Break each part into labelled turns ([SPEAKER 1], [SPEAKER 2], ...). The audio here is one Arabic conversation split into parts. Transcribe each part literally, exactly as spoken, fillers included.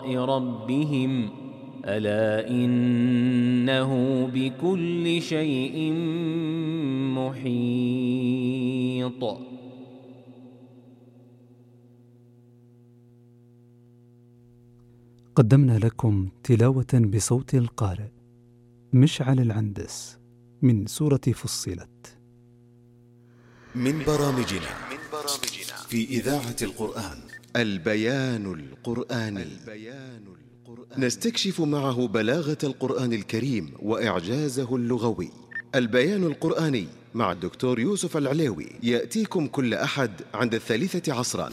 [SPEAKER 1] لقاء ربهم ألا إنه بكل شيء محيط.
[SPEAKER 2] قدمنا لكم تلاوة بصوت القارئ مشعل العندس من سورة فصلت.
[SPEAKER 3] من برامجنا في إذاعة القرآن البيان القرآني. نستكشف معه بلاغة القرآن الكريم وإعجازه اللغوي. البيان القرآني مع الدكتور يوسف العليوي يأتيكم كل أحد عند الثالثة عصرا.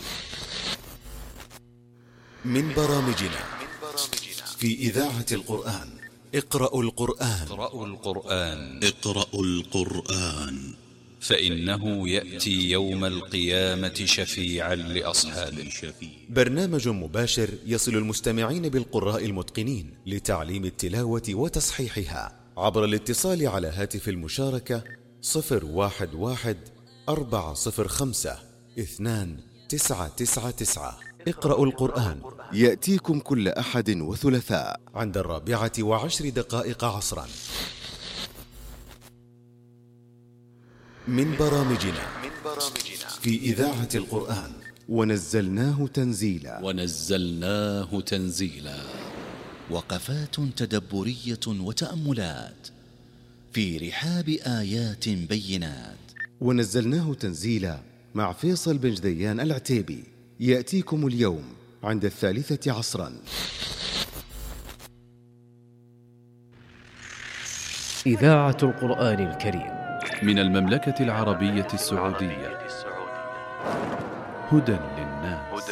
[SPEAKER 3] من برامجنا في إذاعة القرآن اقرأوا القرآن
[SPEAKER 4] اقرأوا القرآن اقرأوا القرآن فإنه يأتي يوم القيامة شفيعا لأصحابه.
[SPEAKER 3] برنامج مباشر يصل المستمعين بالقراء المتقنين لتعليم التلاوة وتصحيحها عبر الاتصال على هاتف المشاركة صفر واحد واحد أربعة صفر خمسة اثنان تسعة تسعة تسعة. اقرأوا القرآن يأتيكم كل أحد وثلاثاء عند الرابعة وعشر دقائق عصرا. من برامجنا في إذاعة القرآن ونزلناه تنزيلا
[SPEAKER 4] ونزلناه تنزيلا. وقفات تدبرية وتأملات في رحاب آيات بينات.
[SPEAKER 3] ونزلناه تنزيلا مع فيصل بن جديان العتيبي يأتيكم اليوم عند الثالثة عصرا.
[SPEAKER 5] إذاعة القرآن الكريم
[SPEAKER 6] من المملكة العربية السعودية. هدى للناس.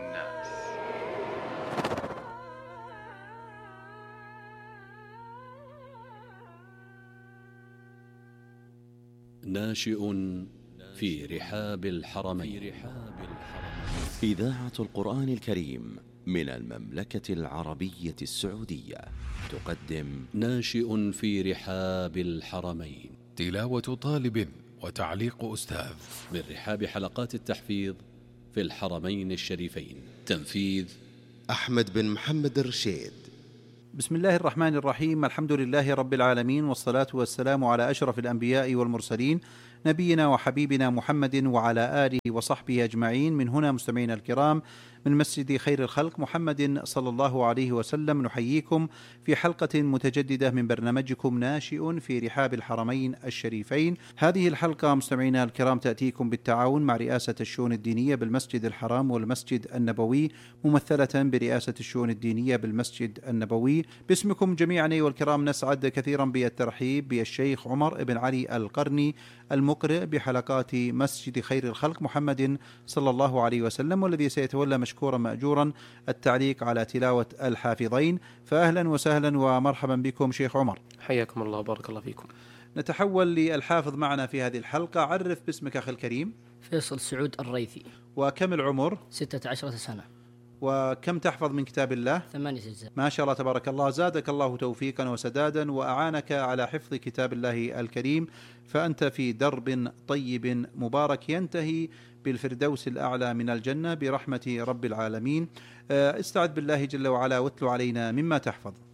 [SPEAKER 4] ناشئ في رحاب الحرمين.
[SPEAKER 7] إذاعة القرآن الكريم من المملكة العربية السعودية تقدم
[SPEAKER 4] ناشئ في رحاب الحرمين،
[SPEAKER 6] تلاوة طالب وتعليق أستاذ
[SPEAKER 4] من رحاب حلقات التحفيظ في الحرمين الشريفين. تنفيذ
[SPEAKER 3] أحمد بن محمد الرشيد.
[SPEAKER 8] بسم الله الرحمن الرحيم. الحمد لله رب العالمين، والصلاة والسلام على أشرف الأنبياء والمرسلين نبينا وحبيبنا محمد وعلى آله وصحبه أجمعين. من هنا مستمعينا الكرام من مسجد خير الخلق محمد صلى الله عليه وسلم نحييكم في حلقة متجددة من برنامجكم ناشئ في رحاب الحرمين الشريفين. هذه الحلقة مستمعينا الكرام تأتيكم بالتعاون مع رئاسة الشؤون الدينية بالمسجد الحرام والمسجد النبوي، ممثلة برئاسة الشؤون الدينية بالمسجد النبوي. باسمكم جميعا أيها الكرام نسعد كثيرا بالترحيب بالشيخ عمر بن علي القرني المقرئ بحلقات مسجد خير الخلق محمد صلى الله عليه وسلم، والذي سيتولى مشكورا مأجورا التعليق على تلاوة الحافظين. فأهلا وسهلا ومرحبا بكم شيخ عمر.
[SPEAKER 5] حياكم الله، بارك الله فيكم.
[SPEAKER 8] نتحول للحافظ معنا في هذه الحلقة. عرف باسمك أخي الكريم.
[SPEAKER 9] فيصل سعود الريثي.
[SPEAKER 8] وكم العمر؟
[SPEAKER 9] ستة عشرة سنة.
[SPEAKER 8] وكم تحفظ من كتاب الله؟
[SPEAKER 9] ثمانية أجزاء.
[SPEAKER 8] ما شاء الله تبارك الله، زادك الله توفيقا وسدادا وأعانك على حفظ كتاب الله الكريم، فأنت في درب طيب مبارك ينتهي بالفردوس الأعلى من الجنة برحمة رب العالمين. استعذ بالله جل وعلا واتل علينا مما تحفظ.